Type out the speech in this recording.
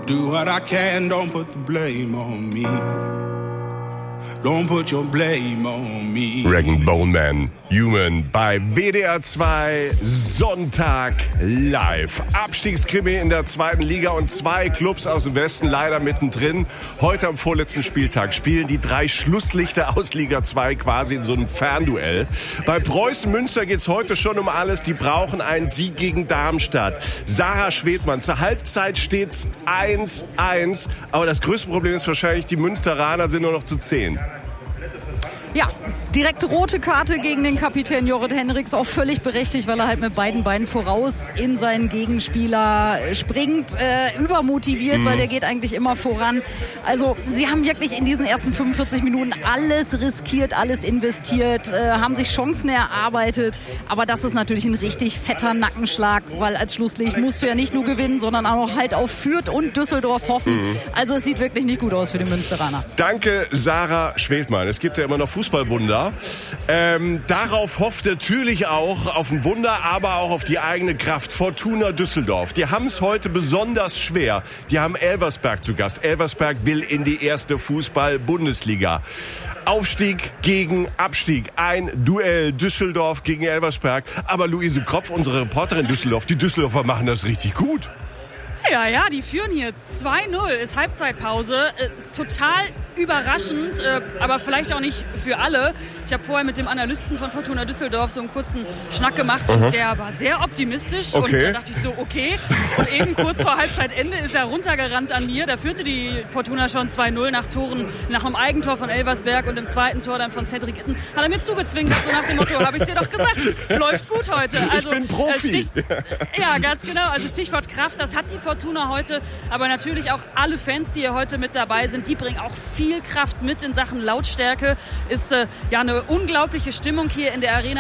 Do what I can, don't put the blame on me. Don't put your blame on me. Rag & Bone Man, Human bei WDR 2 Sonntag live. Abstiegskrimi in der zweiten Liga und 2 Clubs aus dem Westen leider mittendrin. Heute am vorletzten Spieltag spielen die 3 Schlusslichter aus Liga 2 quasi in so einem Fernduell. Bei Preußen Münster geht's heute schon um alles. Die brauchen einen Sieg gegen Darmstadt. Sarah Schwedmann, zur Halbzeit steht's 1-1. Aber das größte Problem ist wahrscheinlich, die Münsteraner sind nur noch zu 10. Ja, direkt rote Karte gegen den Kapitän Jorrit Henriks, auch völlig berechtigt, weil er halt mit beiden Beinen voraus in seinen Gegenspieler springt, übermotiviert, weil der geht eigentlich immer voran. Also sie haben wirklich in diesen ersten 45 Minuten alles riskiert, alles investiert, haben sich Chancen erarbeitet, aber das ist natürlich ein richtig fetter Nackenschlag, weil als Schlusslicht musst du ja nicht nur gewinnen, sondern auch noch halt auf Fürth und Düsseldorf hoffen. Also es sieht wirklich nicht gut aus für die Münsteraner. Danke, Sarah Schwedmann. Es gibt ja immer noch Fußballwunder. Darauf hofft natürlich auch auf ein Wunder, aber auch auf die eigene Kraft. Fortuna Düsseldorf. Die haben es heute besonders schwer. Die haben Elversberg zu Gast. Elversberg will in die erste Fußball-Bundesliga. Aufstieg gegen Abstieg. Ein Duell Düsseldorf gegen Elversberg. Aber Luise Kropf, unsere Reporterin Düsseldorf, die Düsseldorfer machen das richtig gut. Ja, die führen hier 2-0, ist Halbzeitpause, ist total überraschend, aber vielleicht auch nicht für alle. Ich habe vorher mit dem Analysten von Fortuna Düsseldorf so einen kurzen Schnack gemacht und der war sehr optimistisch und da dachte ich so, okay. Und eben kurz vor Halbzeitende ist er runtergerannt an mir, da führte die Fortuna schon 2-0 nach einem Eigentor von Elversberg und im zweiten Tor dann von Cedric Itten. Hat er mir zugezwinkert, so nach dem Motto, habe ich dir doch gesagt, läuft gut heute. Also, ich bin Profi. Ja, ganz genau, also Stichwort Kraft, das hat die Fortuna heute, aber natürlich auch alle Fans, die hier heute mit dabei sind, die bringen auch viel Kraft mit in Sachen Lautstärke. Ist ja eine unglaubliche Stimmung hier in der Arena.